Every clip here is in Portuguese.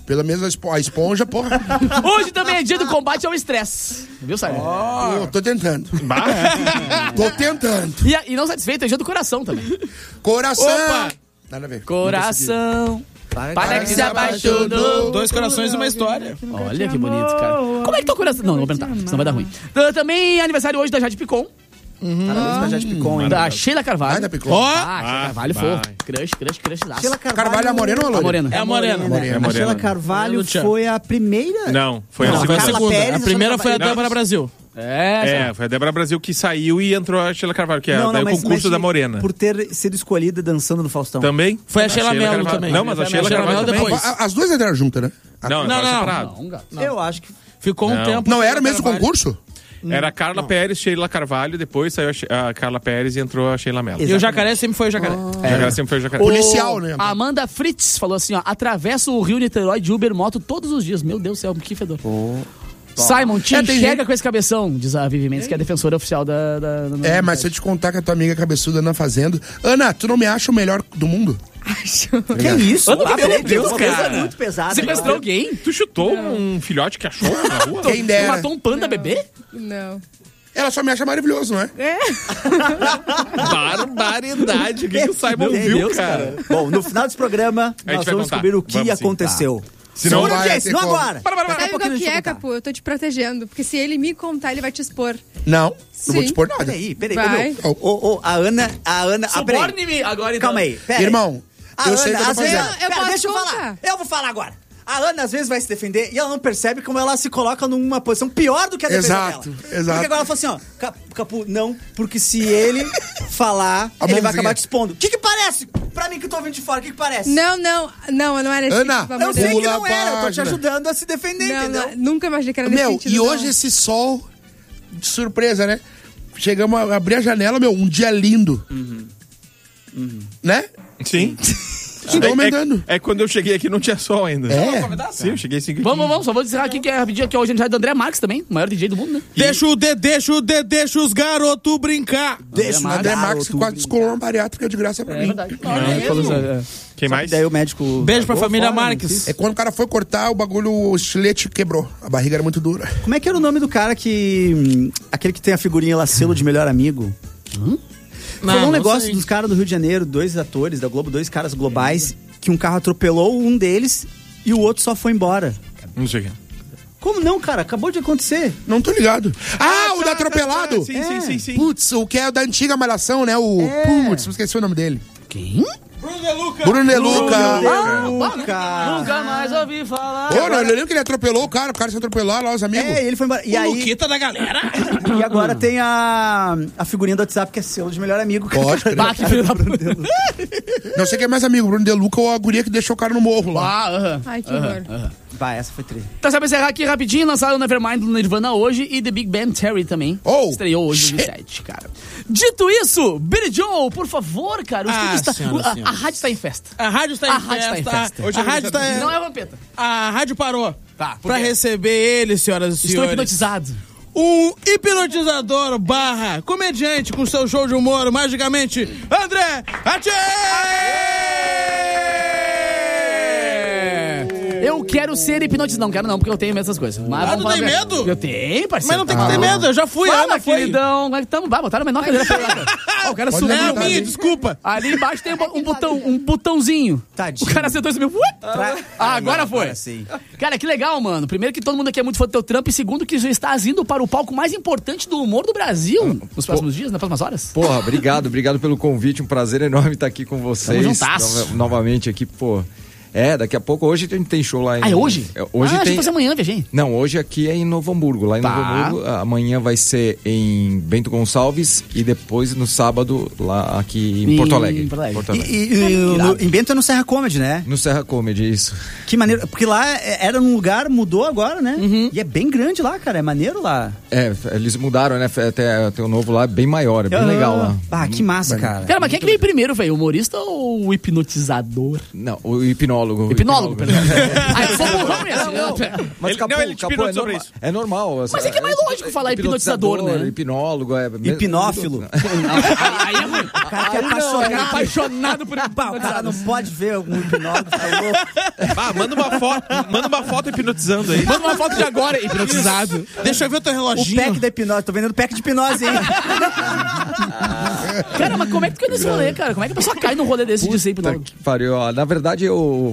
Pelo menos a esponja, porra. Hoje também é dia do combate ao estresse. Viu, Simon? Eu tô tentando. Tô tentando. E não satisfeito, é dia do coração também. Coração. Opa! Nada a ver. Coração. Para que se apaixonou. 2 corações e uma história. Olha que bonito, cara. Como é que tá o coração? Não vou perguntar, senão vai dar ruim. Também é aniversário hoje da Jade Picon. Parabéns pra Jade Picon, hein? Da Sheila Carvalho. Vai da Picon. Sheila Carvalho, foi. Crush. Sheila Carvalho é a morena ou a loira? É a morena. A Sheila Carvalho foi a primeira... Não, foi a Não, foi a segunda. segunda. A primeira foi a Débora Brasil. Foi a Débora Brasil que saiu e entrou a Sheila Carvalho, que é daí o concurso da morena. Por ter sido escolhida dançando no Faustão. Também? Foi a Sheila Mello também. Não, mas a Sheila Carvalho também. depois. As duas entraram juntas, né? Não. Eu acho que... Ficou um tempo. Não Sheila era mesmo Carvalho. concurso? Era a Carla Pérez, Sheila Carvalho, depois saiu a Carla Pérez e entrou a Sheila Mello. E o Jacaré sempre foi o Jacaré. O Jacaré sempre foi o Jacaré. Policial, né? A Amanda Fritz falou assim, ó, atravessa o Rio Niterói de Uber Moto todos os dias. Meu Deus do céu, que fedor. Simon, te enxerga com esse cabeção, diz a Vivi Mendes, que é a defensora oficial da Mas se eu te contar que a tua amiga cabeçuda anda fazendo... Ana, tu não me acha o melhor do mundo? Que isso? Ana, meu Deus, cara. Muito pesado. Sequestrou alguém? Tu chutou um filhote que achou na rua? Quem Tu dera. matou um panda bebê? Não. Ela só me acha maravilhoso, não é? Barbaridade. O que o Simon viu, cara? Bom, no final desse programa, A gente nós vai vamos contar. descobrir o que Vamos sim. aconteceu. Senão Não, vai audiência, ter não como. agora. Daqui a Sabe pouquinho o a que gente é, vai contar. Capu? Eu tô te protegendo. Porque se ele me contar, ele vai te expor. Não vou te Sim. expor nada. Peraí. Vai. A Ana... peraí. Suborne-me agora, então. Calma aí, peraí. Irmão, A eu sei o Ana, que eu às tô vezes... fazendo. Eu posso deixa eu contar. falar. Eu vou falar agora. A Ana às vezes vai se defender e ela não percebe como ela se coloca numa posição pior do que a defesa Exato, dela. exato. Porque agora ela fala assim, ó, Capu, não, porque se ele falar, A ele vai mãozinha. acabar te expondo. O que parece? Pra mim que tô ouvindo de fora, o que parece? Não era esse Ana, tipo, pelo amor Eu de sei Deus. que não Pula a era, eu tô te página. ajudando a se defender, entendeu? Não, nunca imaginei que era nesse Meu, sentido. e não. hoje esse sol de surpresa, né? Chegamos a abrir a janela, um dia lindo. Né? Sim. Estou aumentando. É quando eu cheguei aqui não tinha sol ainda. É. Sim, eu cheguei 5 Vamos, só vou dizer aqui que é rapidinho, que é hoje a gente do André Marques também, o maior DJ do mundo, né? Deixa os garotos brincar. Deixa o André Marques que quase descolou uma bariátrica de graça pra mim. verdade. Quem mais? Daí o médico... Beijo pra jogou família fora, não Marques. quis. É quando o cara foi cortar, o bagulho, o estilete quebrou. A barriga era muito dura. Como é que era o nome do cara que... aquele que tem a figurinha lá, selo de melhor amigo? Falou um negócio dos caras do Rio de Janeiro, 2 atores da Globo, 2 caras globais, que um carro atropelou um deles e o outro só foi embora. Não sei o que. Como não, cara? Acabou de acontecer. Não tô ligado. O da atropelado? Sim. Putz, o que é o da antiga Malhação, né? Putz, esqueci o nome dele. Quem? Bruno De Luca. Nunca mais ouvi falar. Pô, não, eu lembro que ele atropelou o cara se atropelou lá, os amigos. Ele foi embora. E aí, Luquita da galera. e agora tem a figurinha do WhatsApp que é selo de melhor amigo. Pode crer. Bate, filho da puta. Não sei quem é mais amigo, Bruno De Luca ou a guria que deixou o cara no morro lá. Ai, que horror. Vai, essa foi triste. Tá, só pra encerrar aqui rapidinho, lançaram o Nevermind do Nirvana hoje e The Big Bang Theory também. Estreou hoje no 27, cara. Dito isso, Billy Joel, por favor, cara. A rádio está em festa. A rádio está em festa. Hoje A é rádio aniversário. Não é vampeta. A rádio parou. Tá, por Pra quê? receber ele, senhoras e Estou senhores. hipnotizado. Um hipnotizador / comediante com seu show de humor, magicamente, André Atier! Eu quero ser hipnotizado. Não quero não, porque eu tenho medo dessas coisas. Mas vamos tu falar tem a verdade. medo? Eu tenho, parceiro. Mas não tem que ter medo, eu já fui, Fala, Ana foi. queridão. Como é que tamo? Vai, botaram a menor cadeira pra lá. Ó, o cara Pode subiu. É a levantar, minha, hein? desculpa. Ali embaixo tem um botãozinho. Tadinho. O cara acertou esse meu. Agora foi. Agora sim. Cara, que legal, mano. Primeiro que todo mundo aqui é muito fã do teu trampo. E segundo que já estás indo para o palco mais importante do humor do Brasil nos próximos dias, nas próximas horas. Porra, obrigado pelo convite, um prazer enorme estar aqui com vocês. Tamo juntasso. Novamente aqui, pô. Daqui a pouco, hoje a gente tem show lá em... Ah, é hoje? Hoje achei tem... que fosse amanhã, viajei. Não, hoje aqui é em Novo Hamburgo, lá em Novo Hamburgo. Amanhã vai ser em Bento Gonçalves e depois no sábado lá aqui em Porto Alegre. Porto Alegre. Em Bento é no Serra Comedy, né? No Serra Comedy, isso. Que maneiro. Porque lá era num lugar, mudou agora, né? E é bem grande lá, cara. É maneiro lá. Eles mudaram, né? Até tem um novo lá, bem maior, é bem legal lá. Ah, que massa, cara. Cara, mas quem é que veio primeiro, velho? O humorista ou o hipnotizador? Não, o hipnólogo. Hipnólogo. Eu sou burrão mesmo. Mas ele te hipnotizou sobre isso. É normal. Mas é que é mais lógico falar hipnotizador, né? Hipnólogo, hipnófilo. Aí é ruim. O cara que é apaixonado por o cara não pode ver um hipnólogo, tá louco. Manda uma foto hipnotizando aí. Manda uma foto de agora, hipnotizado. Deixa eu ver o teu reloginho. O pack da hipnose, tô vendendo pack de hipnose, hein? Cara, mas como é que tu cai nesse rolê, cara? Como é que a pessoa cai num rolê desse de ser hipnólogo? Na verdade,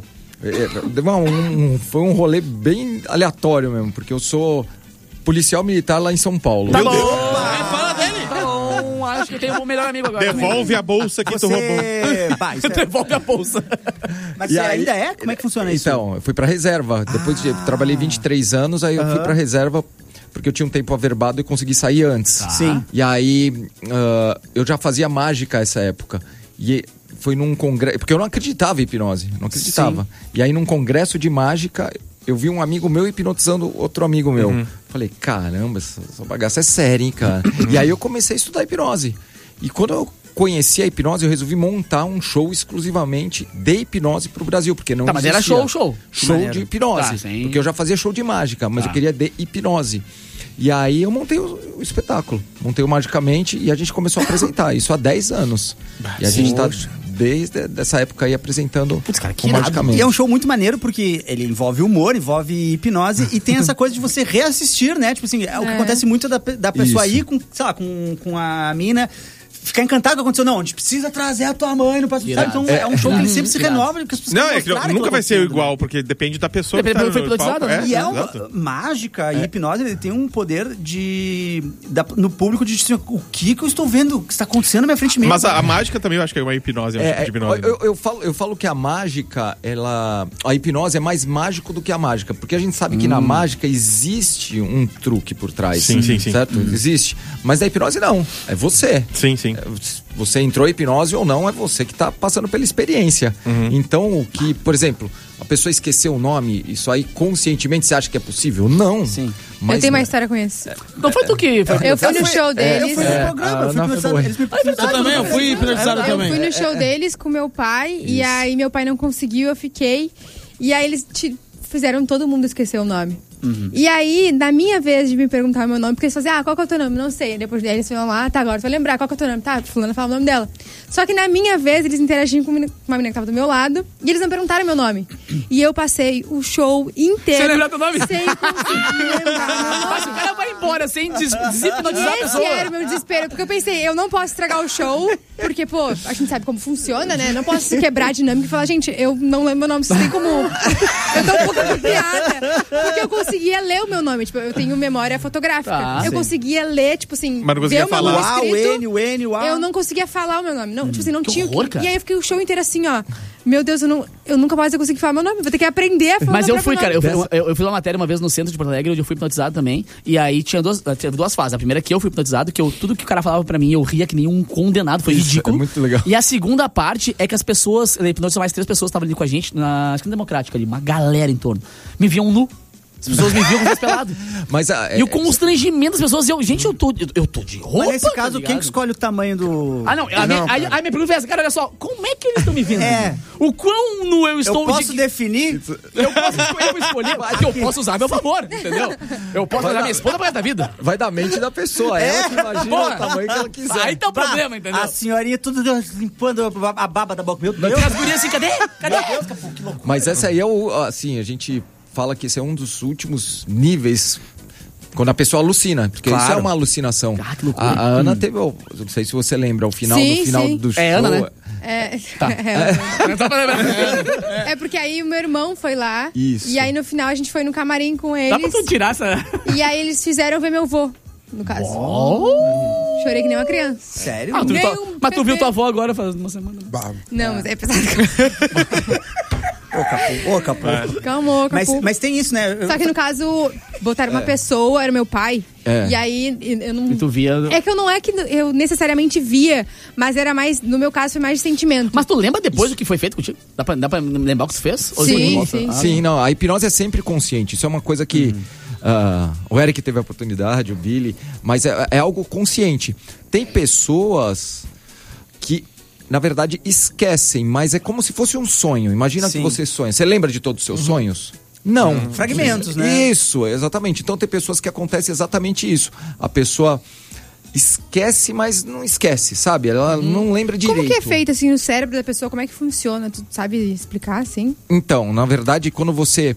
foi um rolê bem aleatório mesmo, porque eu sou policial militar lá em São Paulo. Tá bom! Fala dele! Tá bom, acho que eu tenho um melhor amigo agora. Devolve a bolsa que tu roubou. Devolve a bolsa. Mas ainda é? Como é que funciona isso? Então, eu fui pra reserva. Depois trabalhei 23 anos, aí eu fui pra reserva porque eu tinha um tempo averbado e consegui sair antes. Sim. E aí, eu já fazia mágica essa época. E foi num congresso... Porque eu não acreditava em hipnose. Não acreditava. Sim. E aí, num congresso de mágica, eu vi um amigo meu hipnotizando outro amigo meu. Falei, caramba, essa bagaça é séria, hein, cara? E aí, eu comecei a estudar hipnose. E quando eu conheci a hipnose, eu resolvi montar um show exclusivamente de hipnose pro Brasil, porque não existia. Mas era show. Show de hipnose. Porque eu já fazia show de mágica, mas eu queria de hipnose. E aí eu montei o espetáculo. Montei o Magicamente e a gente começou a apresentar. Isso há 10 anos. E a gente tá desde essa época aí apresentando o Magicamente. E é um show muito maneiro porque ele envolve humor, envolve hipnose e tem essa coisa de você reassistir, né? Tipo assim, é o que acontece muito da pessoa ir com, sei lá, com a mina... Ficar encantado com o que aconteceu. Não, a gente precisa trazer a tua mãe no próximo. Então é um show que ele sempre se renova. Porque as pessoas nunca vai ser igual, porque depende da pessoa. Depende que foi hipnotizado, né? E mágica e hipnose, ele tem um poder no público de dizer o que eu estou vendo, o que está acontecendo na minha frente mesmo. Mas a mágica também eu acho que é uma hipnose, é um tipo de hipnose. Eu falo que a mágica, a hipnose é mais mágico do que a mágica, porque a gente sabe que na mágica existe um truque por trás. Sim. Certo? Existe. Mas na hipnose não. É você. Sim. Você entrou em hipnose ou não, é você que está passando pela experiência. Então, o que, por exemplo, a pessoa esqueceu o nome, isso aí conscientemente você acha que é possível? Não. Sim. Mas eu tenho uma história com isso. Não foi tu que... Eu fui no show deles. Eu fui no programa, eu fui hipnotizado também. Eu fui no show deles com meu pai, e aí meu pai não conseguiu, eu fiquei. E aí eles fizeram todo mundo esquecer o nome. E aí, na minha vez de me perguntar o meu nome, porque eles falaram qual que é o teu nome? Não sei. Depois eles falaram lá, agora tu vai lembrar, qual que é o teu nome? Tá, fulano fala o nome dela. Só que na minha vez, eles interagiam com uma menina que tava do meu lado, e eles não perguntaram meu nome. E eu passei o show inteiro... Sem lembrar teu nome? Sem conseguir lembrar meu nome. Mas o cara vai embora sem deshipnotizar a pessoa. Esse era o meu desespero, porque eu pensei, eu não posso estragar o show, porque, pô, a gente sabe como funciona, né? Não posso quebrar a dinâmica e falar, gente, eu não lembro meu nome, vocês têm como... Eu tô um pouco arrepiada, porque eu conseguia ler o meu nome, tipo, eu tenho memória fotográfica. Eu conseguia ler, tipo assim, mas não conseguia falar. O N, eu não conseguia falar o meu nome. Não, tipo assim, não tinha horror, E aí eu fiquei o show inteiro assim, ó. Meu Deus, eu nunca mais vou conseguir falar meu nome. Vou ter que aprender a falar. Mas eu fui, cara. Eu fiz uma matéria uma vez no centro de Porto Alegre, onde eu fui hipnotizado também. E aí tinha duas fases. A primeira que eu fui hipnotizado, que tudo que o cara falava pra mim, eu ria que nem um condenado. Foi ridículo. É muito legal. E a segunda parte é que as pessoas, na hipnose, mais 3 pessoas estavam ali com a gente, na esquina democrática ali, uma galera em torno. Me viam nu. As pessoas me viam com o pelado. E o constrangimento das pessoas, gente, eu tô de roupa. Mas nesse caso, quem que escolhe o tamanho do... Não, a minha pergunta é essa, cara, olha só, como é que eles estão me vendo? O quão nu eu estou... Eu posso definir? Eu posso escolher, porque eu posso usar a meu favor, entendeu? Eu posso usar minha esposa pra da vida. Vai da mente da pessoa, ela que imagina o tamanho que ela quiser. Aí tá o problema, entendeu? A senhorinha tudo limpando a baba da boca. Meu Deus. As gurias assim, cadê? Meu Deus, que loucura. Mas essa aí é assim, a gente... fala que esse é um dos últimos níveis quando a pessoa alucina, porque isso é uma alucinação. Que loucura. A Ana teve, não sei se você lembra, no final do show. É Ana, né? É porque aí o meu irmão foi lá. Isso. E aí no final a gente foi no camarim com eles. Dá pra tu tirar essa... E aí eles fizeram ver meu vô, no caso. Chorei que nem uma criança. Sério? Mas tu viu tua avó agora faz uma semana. Não, mas é pesado. Ô, Capô. Calma, Capô. Mas tem isso, né? Só que no caso, botaram uma pessoa, era meu pai. E aí eu não... E tu via... É que eu não é que eu necessariamente via, mas era mais, no meu caso, foi mais de sentimento. Mas tu lembra depois do que foi feito contigo? Dá pra lembrar o que tu fez? Sim. Sim, não, a hipnose é sempre consciente. Isso é uma coisa que... o Eric teve a oportunidade, o Billy, mas é algo consciente. Tem pessoas que na verdade, esquecem, mas é como se fosse um sonho. Imagina que você sonha. Você lembra de todos os seus sonhos? Não. Fragmentos, né? Isso, exatamente. Então tem pessoas que acontece exatamente isso. A pessoa esquece, mas não esquece, sabe? Ela não lembra direito. Como que é feito, assim, no cérebro da pessoa? Como é que funciona? Tu sabe explicar, assim? Então, na verdade, quando você...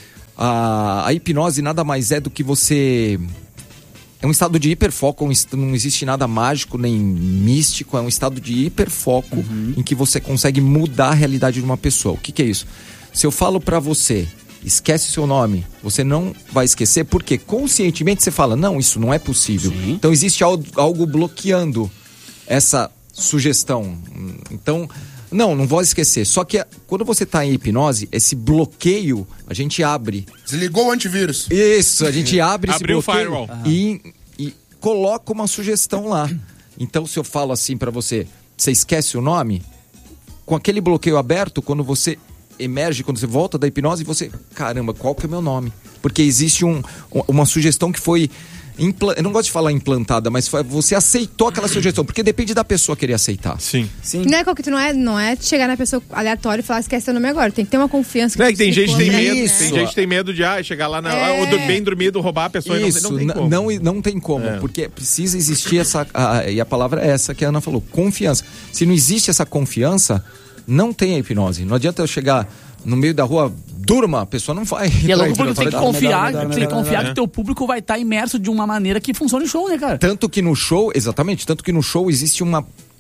A hipnose nada mais é do que você... É um estado de hiperfoco, não existe nada mágico nem místico, é um estado de hiperfoco em que você consegue mudar a realidade de uma pessoa. O que é isso? Se eu falo pra você, esquece o seu nome, você não vai esquecer, porque conscientemente você fala, não, isso não é possível. Sim. Então existe algo bloqueando essa sugestão. Então, não vou esquecer. Só que quando você está em hipnose, esse bloqueio, a gente abre. Desligou o antivírus. Isso, a gente abre esse bloqueio o firewall. E coloca uma sugestão lá. Então, se eu falo assim para você, você esquece o nome, com aquele bloqueio aberto, quando você emerge, quando você volta da hipnose, você, caramba, qual que é o meu nome? Porque existe uma sugestão que foi... Eu não gosto de falar implantada, mas você aceitou aquela sugestão, porque depende da pessoa querer aceitar. Sim. Não é qualquer, não é chegar na pessoa aleatória e falar, esquece seu nome agora. Tem que ter uma confiança. Não é que tem gente que tem medo. Isso. Tem gente que tem medo de chegar lá ou bem dormido, roubar a pessoa. Isso, não tem como. Não tem como, porque precisa existir essa... e a palavra é essa que a Ana falou, confiança. Se não existe essa confiança, não tem a hipnose. Não adianta eu chegar no meio da rua, durma, a pessoa não vai. E é louco porque tu tem que confiar que teu público vai estar imerso de uma maneira que funcione o show, né, cara? Tanto que no show existe uma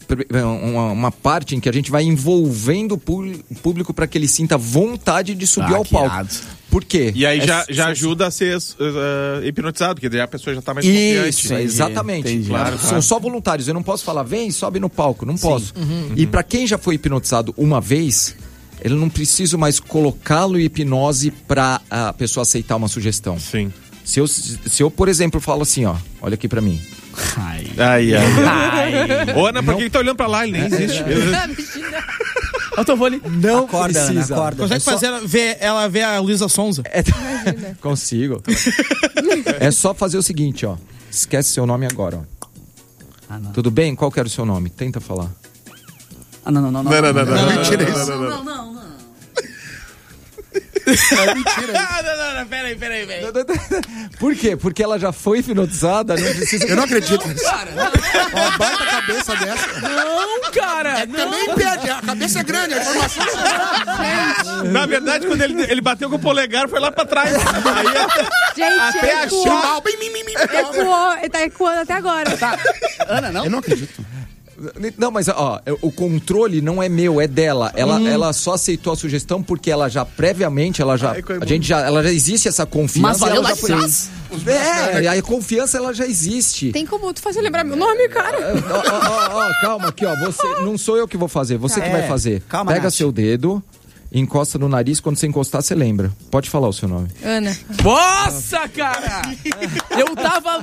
parte em que a gente vai envolvendo o público para que ele sinta vontade de subir ao palco. Irado. Por quê? E aí já ajuda a ser hipnotizado, porque daí a pessoa já tá mais confiante. Isso, exatamente. Entendi. Claro. São só voluntários. Eu não posso falar, vem, sobe no palco. Não posso. E para quem já foi hipnotizado uma vez, eu não preciso mais colocá-lo em hipnose para a pessoa aceitar uma sugestão. Sim. Se eu, por exemplo, falo assim, ó, olha aqui para mim. Ai. Ô, Ana, por que tá olhando pra lá? Ele nem existe. Eu tô ali. Não Acorda, precisa. Ana, acorda. Consegue fazer ela ver a Luísa Sonza? Consigo. É só fazer o seguinte, ó. Esquece seu nome agora, ó. Tudo bem? Qual que era o seu nome? Tenta falar. Não. Não. Mentira isso. Não. É mentira isso. Não, peraí. Por quê? Porque ela já foi hipnotizada, não precisa... Eu não acredito nisso. Ó, bata a cabeça dessa. Não, cara! Também perde. A cabeça é grande, a informação é grande. Na verdade, quando ele bateu com o polegar, foi lá pra trás. Gente, até ecoou. Ecoou. Tá ecoando até agora. Tá. Ana, não? Eu não acredito. Não, mas ó, o controle não é meu, é dela. Ela só aceitou a sugestão porque ela já previamente, ela já existe essa confiança. Mas valeu ela lá já foi. E a confiança ela já existe. Tem como tu fazer lembrar meu nome, cara? Calma aqui, ó. Você, não sou eu que vou fazer, você que vai fazer. Calma, Pega Nath. seu dedo, encosta no nariz, quando você encostar, você lembra. Pode falar o seu nome. Ana. Nossa, cara! Eu tava...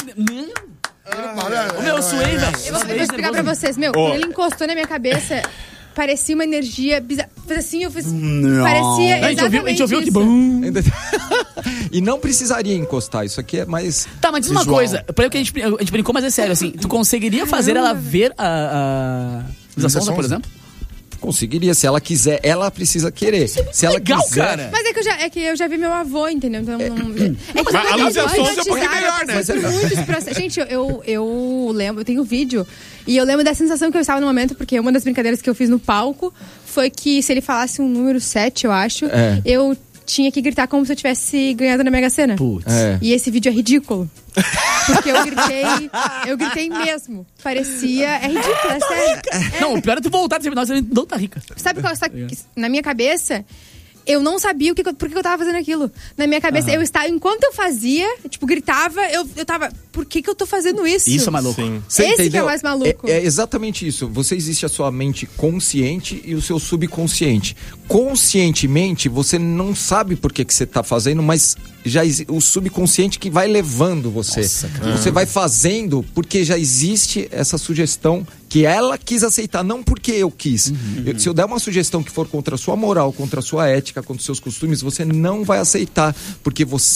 eu suei, velho. Eu vou explicar pra vocês. Quando ele encostou na minha cabeça, parecia uma energia bizarra. Fez assim, eu fiz... Parecia A gente ouviu isso. que bum. E não precisaria encostar, isso aqui é mais... Tá, mas diz uma visual. coisa. Por que a gente brincou, mas é sério, assim. Tu conseguiria fazer ela ver a Luísa Sonza, por exemplo? Conseguiria, se ela quiser, ela precisa querer. Se ela legal, quiser, cara. Mas é que eu já vi meu avô, entendeu? Então Mas a Luísa Sonza é um pouquinho melhor, né? Gente, eu lembro, eu tenho um vídeo e eu lembro da sensação que eu estava no momento, porque uma das brincadeiras que eu fiz no palco foi que se ele falasse um número 7, eu acho, eu tinha que gritar como se eu tivesse ganhado na Mega Sena. Putz. E esse vídeo é ridículo. Porque eu gritei mesmo. Parecia. É ridículo, é sério. Não, o pior é tu voltar e dizer, nossa, ele não tá rica. Sabe qual na minha cabeça? Eu não sabia por que eu tava fazendo aquilo. Na minha cabeça, eu estava. Enquanto eu fazia, tipo, gritava, eu tava. Por que eu tô fazendo isso? Isso é maluco. Você Esse que é entendeu? mais maluco. É exatamente isso. Você existe a sua mente consciente e o seu subconsciente. Conscientemente, você não sabe por que você tá fazendo, mas o subconsciente que vai levando você. Nossa, você vai fazendo porque já existe essa sugestão que ela quis aceitar, não porque eu quis. Se eu der uma sugestão que for contra a sua moral, contra a sua ética, contra os seus costumes, você não vai aceitar, porque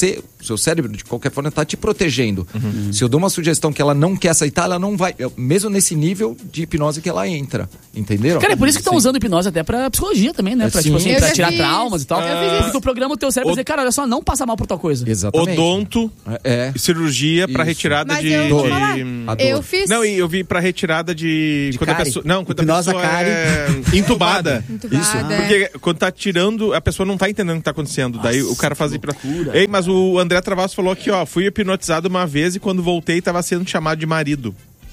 seu cérebro, de qualquer forma, tá te protegendo. Se eu dou uma sugestão que ela não quer aceitar, ela não vai. Mesmo nesse nível de hipnose que ela entra. Entenderam? Cara, é por isso que estão usando hipnose até pra psicologia também, né? Pra, tipo assim, pra tirar traumas e tal. Porque o programa o teu cérebro dizer, cara, olha só, não passa mal por tal coisa. Exatamente. Odonto, cirurgia pra retirada Mas de... eu fiz. Não, e eu vi pra retirada de quando a pessoa, quando a pessoa é entubada. Isso. Porque quando tá tirando, a pessoa não tá entendendo o que tá acontecendo. Daí o cara faz Ei, mas o André Travassos falou aqui, ó, fui hipnotizado uma vez e quando voltei tava sendo chamado de marido.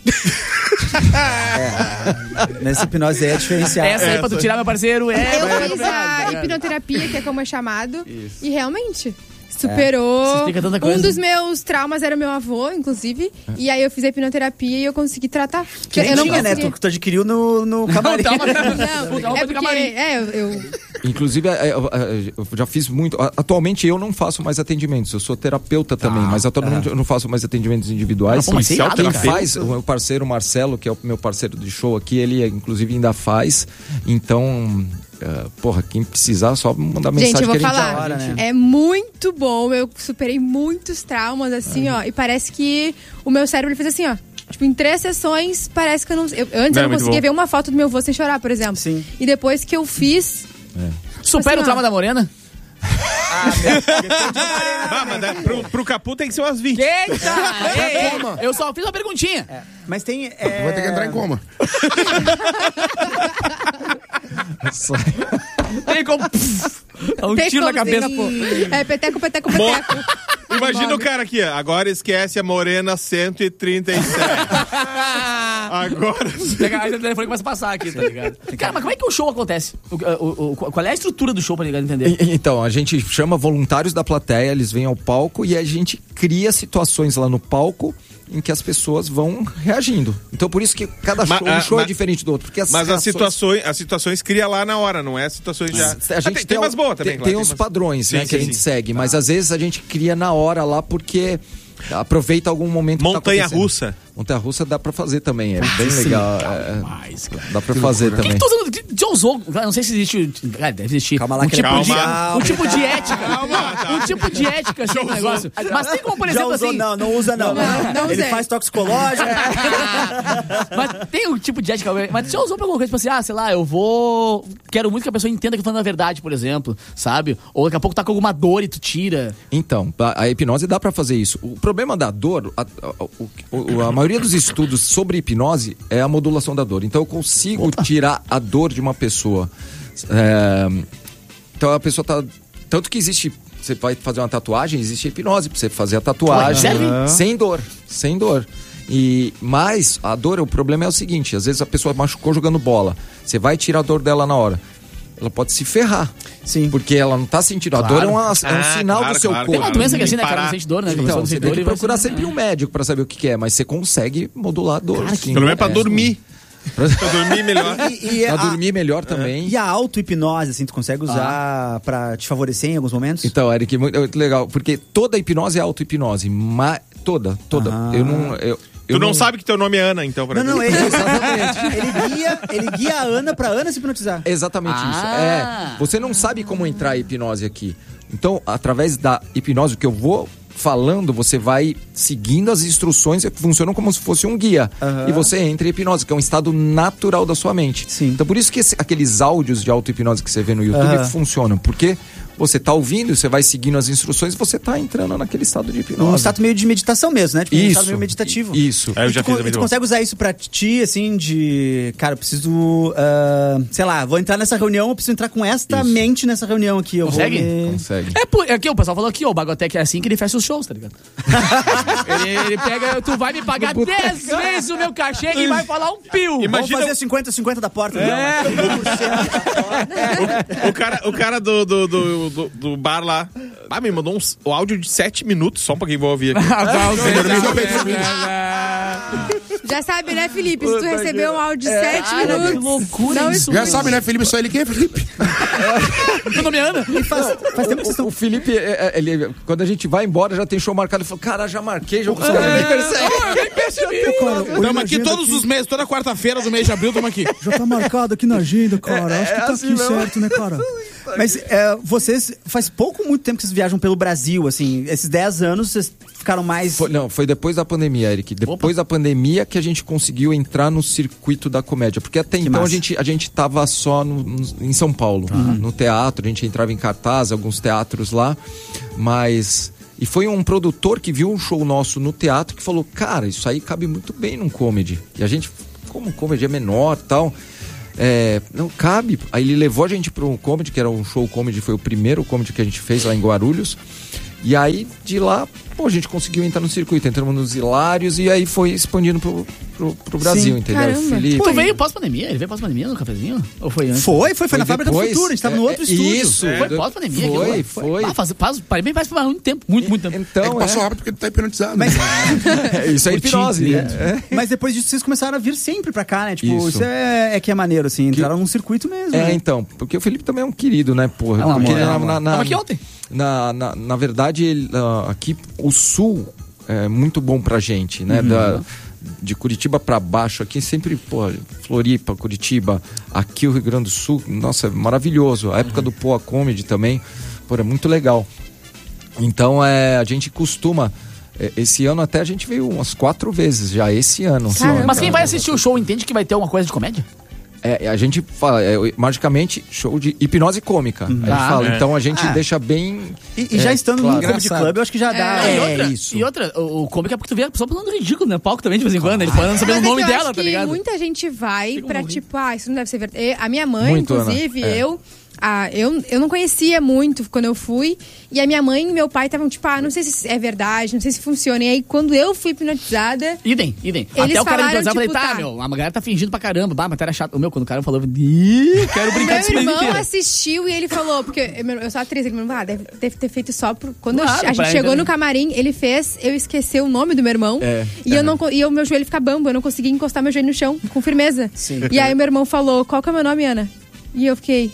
Nessa hipnose é diferenciada. Essa aí pra tu tirar, meu parceiro, Eu fiz a hipnoterapia, que é como é chamado, e realmente superou. Um dos meus traumas era o meu avô, inclusive, e aí eu fiz a hipnoterapia e eu consegui tratar. Que eu não tinha, né? Tu adquiriu no camarim. Não, é porque... eu... Inclusive, eu já fiz muito. Atualmente eu não faço mais atendimentos. Eu sou terapeuta também, mas atualmente eu não faço mais atendimentos individuais. Quem faz, o meu parceiro Marcelo, que é o meu parceiro de show aqui, ele inclusive ainda faz. Então, quem precisar, só mandar mensagem. Gente, eu vou falar, é muito bom. Eu superei muitos traumas, assim, ó. E parece que o meu cérebro fez assim, ó. Tipo, em 3 sessões, parece que eu não... Antes eu não conseguia ver uma foto do meu avô sem chorar, por exemplo. Sim. E depois que eu fiz... Supera o trauma da morena? Mas pro Capu tem que ser umas 20. Eita! Eu só fiz uma perguntinha. Mas tem... Vai ter que entrar em coma. Tem como... É um tiro na cabeça, pô. É peteco. Imagina o cara aqui, ó. Agora esquece a morena 137. Agora... Aí o telefone começa a passar aqui, tá ligado? Cara, mas como é que o show acontece? Qual é a estrutura do show, pra entender? Então, a gente chama voluntários da plateia, eles vêm ao palco e a gente cria situações lá no palco em que as pessoas vão reagindo. Então, por isso que cada show é diferente do outro. Porque as situações cria lá na hora, não é situações já... A gente tem umas boas também, tem uns padrões, né, que a gente segue, mas às vezes a gente cria na hora lá porque aproveita algum momento. Montanha-russa. Montanha-russa dá pra fazer também, é bem legal. Dá pra fazer também. O que tu usando? Já usou? Não sei se existe. Cara, deve existir. Calma lá, um tipo de ética. Um tipo de ética, assim, negócio. Mas tem como, por exemplo, já usou, assim. Não usa, não. Ele faz toxicológico. Mas tem um tipo de ética. Mas já usou pra alguma coisa, tipo assim, sei lá, quero muito que a pessoa entenda que eu tô falando a verdade, por exemplo, sabe? Ou daqui a pouco tá com alguma dor e tu tira. Então, a hipnose dá pra fazer isso. O problema da dor, a maioria dos estudos sobre hipnose é a modulação da dor. Então eu consigo tirar a dor de uma pessoa. Então a pessoa tá... Tanto que existe... Você vai fazer uma tatuagem, existe hipnose pra você fazer a tatuagem sem dor. Mas a dor, o problema é o seguinte, às vezes a pessoa machucou jogando bola. Você vai tirar a dor dela na hora. Ela pode se ferrar. Sim. Porque ela não tá sentindo. A dor é um sinal do seu corpo. Tem uma doença que é assim, né, cara? Não sente dor, né? Então, você tem que procurar sempre um médico pra saber o que é, mas você consegue modular a dor. Pelo menos pra dormir. Pra dormir melhor. Pra dormir melhor também. E a auto-hipnose, assim, tu consegue usar pra te favorecer em alguns momentos? Então, Eric, é muito legal. Porque toda hipnose é auto-hipnose. Toda. Tu não sabe que teu nome é Ana, então. Ele guia a Ana pra Ana se hipnotizar. Exatamente isso. Você não sabe como entrar em hipnose aqui. Então, através da hipnose, o que eu vou falando, você vai seguindo as instruções que funcionam como se fosse um guia. E você entra em hipnose, que é um estado natural da sua mente. Sim. Então, por isso que aqueles áudios de auto-hipnose que você vê no YouTube funcionam. Porque você tá ouvindo, você vai seguindo as instruções, você tá entrando naquele estado de hipnose. Um estado meio de meditação mesmo, né? Tipo, um estado meio meditativo. Isso. Eu já fiz também. Tu consegue usar isso pra ti, assim, de... Cara, eu preciso... sei lá, vou entrar nessa reunião, eu preciso entrar com esta mente nessa reunião aqui. Consegue? Consegue. Aqui, o pessoal falou aqui, o Bagotec é assim que ele fecha os shows, tá ligado? ele pega, tu vai me pagar 10 vezes o meu cachê e vai falar um pio. Imagina... Vamos fazer 50-50 da porta. O cara do bar lá me mandou o áudio de 7 minutos, só pra quem vai ouvir aqui. Já sabe, né, Felipe? Se tu receber um áudio de 7 minutos... Que loucura isso. Já sabe, né, Felipe? Só ele quem é Felipe? Meu nome é Ana. Faz tempo que vocês O Felipe, quando a gente vai embora, já tem show marcado. Ele falou, cara, já marquei, já consegui. Nem percebi. Estamos aqui todos os meses, toda quarta-feira do mês de abril, estamos aqui. Já tá marcado aqui na agenda, cara. Acho que tá assim aqui certo, né, cara? Mas vocês, faz muito tempo que vocês viajam pelo Brasil, assim, esses 10 anos vocês ficaram mais... Foi depois da pandemia, Eric. Depois da pandemia que a gente conseguiu entrar no circuito da comédia. Porque até então a gente tava só em São Paulo, no teatro, a gente entrava em cartaz, alguns teatros lá, mas... E foi um produtor que viu um show nosso no teatro que falou, cara, isso aí cabe muito bem num comedy. E a gente, como o comedy é menor e tal... não cabe. Aí ele levou a gente para um comedy, que era um show comedy, foi o primeiro comedy que a gente fez lá em Guarulhos. E aí, de lá, a gente conseguiu entrar no circuito, entramos nos Hilários e aí foi expandindo pro Brasil, entendeu? Felipe... Tu veio pós-pandemia? Ele veio pós-pandemia no cafezinho? Ou foi antes? Foi na Fábrica do Futuro, a gente tava no outro estúdio. Isso. Foi pós-pandemia? Foi. Parei bem mais por muito tempo, muito tempo. Então, passou rápido porque tu tá hipnotizado. Mas... isso é hipnose. Mas depois disso, vocês começaram a vir sempre pra cá, né? Tipo, isso que é maneiro, assim, entraram num circuito mesmo. né? Então, porque o Felipe também é um querido, né, porra? Porque ele tava aqui ontem. Na verdade, aqui o Sul é muito bom pra gente, né? De Curitiba pra baixo, aqui sempre, Floripa, Curitiba, aqui o Rio Grande do Sul, nossa, é maravilhoso. A época do Poa Comedy também, é muito legal. Então, a gente costuma... Esse ano até a gente veio umas 4 vezes já, esse ano. Mas quem vai assistir o show entende que vai ter alguma coisa de comédia? A gente fala, magicamente, show de hipnose cômica. A gente fala, então a gente deixa bem... E já estando no Comedy Club, eu acho que já dá isso. E outra, o cômico é porque tu vê a pessoa falando ridículo, né? Palco também, de vez em quando, ele falando sabendo o nome dela, tá ligado? Muita gente vai pra, tipo, isso não deve ser verdade. A minha mãe, inclusive, eu não conhecia muito quando eu fui. E a minha mãe e meu pai estavam tipo, não sei se é verdade, não sei se funciona. E aí, quando eu fui hipnotizada... Idem. Até o cara me hipnotizar, eu falei, a galera tá fingindo pra caramba. Mas era chato. Quando o cara falou, quero brincar disso. Meu irmão assistiu e ele falou, porque eu sou atriz, ele falou, deve ter feito só por... Quando a gente chegou no camarim, ele fez, eu esqueci o nome do meu irmão. E o meu joelho fica bambo, eu não conseguia encostar meu joelho no chão, com firmeza. Sim. E aí meu irmão falou, qual que é o meu nome, Ana? E eu fiquei...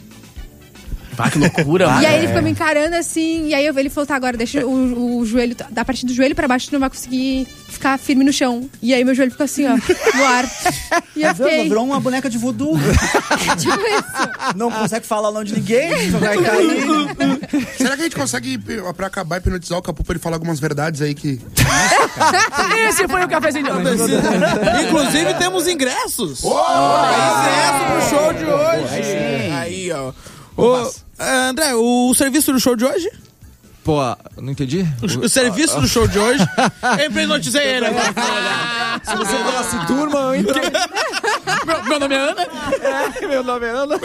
Que loucura, mano. E aí ele ficou me encarando assim, e aí ele falou, agora deixa o joelho, da parte do joelho pra baixo tu não vai conseguir ficar firme no chão. E aí meu joelho ficou assim, no ar. E eu fiquei... Virou uma boneca de voodoo. Tipo isso. Não consegue falar o nome de ninguém, só vai cair. Será que a gente consegue, pra acabar, hipnotizar o Capu pra ele falar algumas verdades aí que... Esse foi o cafezinho. Inclusive temos ingressos. Ingressos pro show de hoje. Aí, ó. André, o serviço do show de hoje? Não entendi? O serviço do show de hoje? Eu hipnotizei ele agora. Se você falasse turma, eu entrei. Meu nome é Ana? Meu nome é Ana.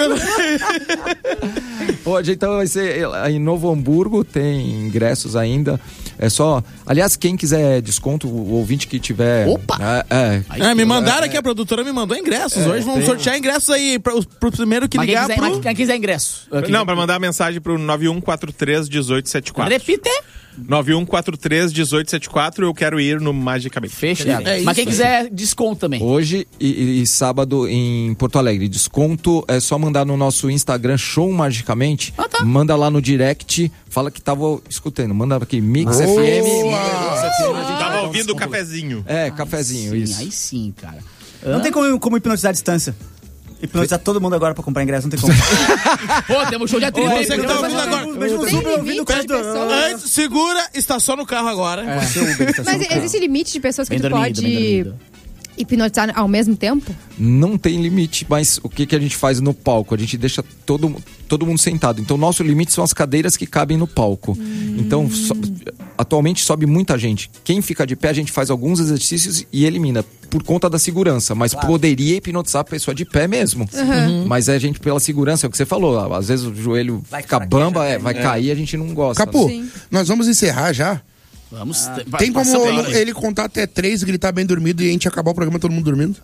Hoje, então, vai ser em Novo Hamburgo, tem ingressos ainda. É só... Aliás, quem quiser desconto, o ouvinte que tiver... Opa! Me mandaram aqui, a produtora me mandou ingressos. Hoje vamos sortear ingressos aí pro primeiro que ligar quem quiser ingresso. Não, pra mandar mensagem pro 9143-1874. Repite. 9143-1874, eu quero ir no Magicamente. Fechado. Mas quem quiser desconto também. Hoje e sábado em Porto Alegre. Desconto é só mandar no nosso Instagram, Show Magicamente. Manda lá no direct, fala que tava escutando. Manda aqui, Mix FM. Tava ouvindo o cafezinho. Cafezinho, isso. Aí sim, cara. Não tem como hipnotizar a distância. Hipnotizar todo mundo agora pra comprar ingresso, não tem como. Temos show de atriz. Você que tá ouvindo agora. Antes, segura, está só no carro agora. Mas existe limite de pessoas que tu pode hipnotizar ao mesmo tempo? Não tem limite, mas o que a gente faz no palco? A gente deixa todo mundo sentado. Então, nosso limite são as cadeiras que cabem no palco. Então, atualmente sobe muita gente. Quem fica de pé, a gente faz alguns exercícios e elimina, por conta da segurança. Mas poderia hipnotizar a pessoa de pé mesmo. Mas a gente, pela segurança, é o que você falou. Às vezes o joelho fica bamba, vai cair, a gente não gosta. Capu, nós vamos encerrar já. Vamos. Tem como ele contar até 3, gritar bem dormido e a gente acabar o programa todo mundo dormindo?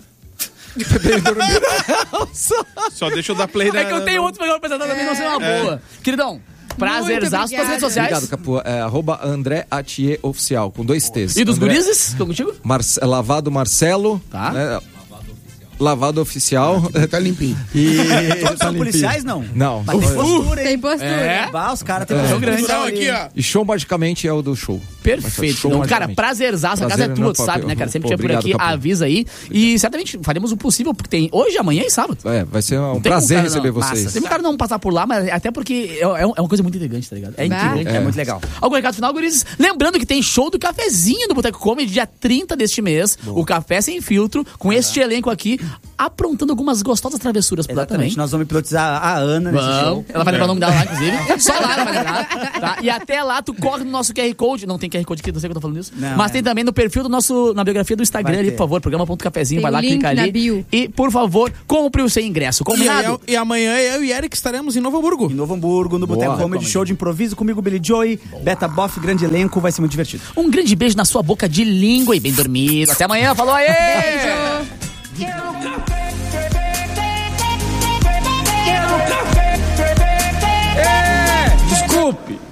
Só deixa eu dar play É que eu tenho outro programa apresentado também, não sei uma boa. Queridão, prazerzaço nas redes sociais. Obrigado, Capu. @André Atier Oficial, com 2 T's. E dos gurizes? Estão contigo? Lavado Marcelo. Tá. Né? lavado oficial. Tá limpinho. E Todos são policiais, não? Não. Mas tem postura, hein? Tem postura. Bah, os caras têm postura. grande. Então, aqui, ó. E show magicamente é o do show. Perfeito. Show Então, cara, magicamente. prazerzaço. A casa é Prazer, tua, não, tu sabe, papo. né, cara? Sempre Pô, que por obrigado, aqui, papo. avisa aí. E certamente faremos o possível, porque tem hoje, amanhã e sábado. Vai ser um Tem prazer como o cara receber não- vocês. Massa. Tem um cara não passar por lá, mas até porque é uma coisa muito intrigante, tá ligado? É intrigante. É muito legal. Algum recado final, gurizes? Lembrando que tem show do Cafezinho do Boteco Comedy, dia 30 deste mês. O Café Sem Filtro, com este elenco aqui, aprontando algumas gostosas travessuras por lá também. Exatamente. Nós vamos hipnotizar a Ana nesse Vamos. show. Ela vai lembrar o nome dela lá, inclusive. Só lá ela vai lembrar. Tá? E até lá, tu corre no nosso QR Code. Não tem QR Code aqui, não sei que eu tô falando isso. Não, mas é. tem também no perfil do nosso, na biografia do Instagram Vai ali, ter. por favor, programa.cafezinho, Tem vai o lá, link clica ali. na bio. E, por favor, compre o seu ingresso. Combinado? E amanhã eu e Eric estaremos em Novo Hamburgo. Em Novo Hamburgo, no Boteco Comedy, show de improviso comigo, Billy Joy, Beta Boff, grande elenco, vai ser muito divertido. Um grande beijo na sua boca de língua e bem dormido. Até amanhã, falou aí! Desculpe!